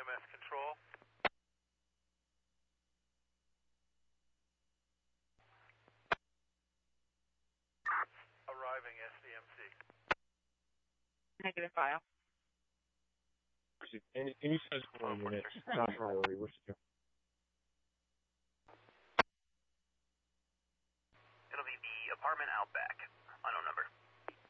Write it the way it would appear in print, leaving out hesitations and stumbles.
EMS control. Arriving SDMC. Negative file. Any size one unit, top priority, what's the It'll be the apartment out back. Unknown